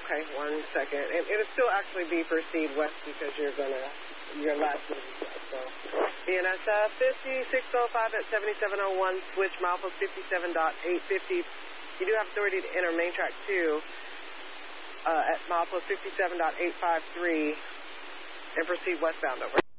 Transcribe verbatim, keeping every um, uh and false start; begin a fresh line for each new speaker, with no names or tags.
Okay, one second. And it'll still actually be proceed west because you're going to, your last move is west. So, D N S F fifty-six oh five at seventy-seven oh one, switch milepost fifty-seven point eight fifty. You do have authority to enter main track two uh, at milepost fifty-seven point eight five three and proceed westbound over.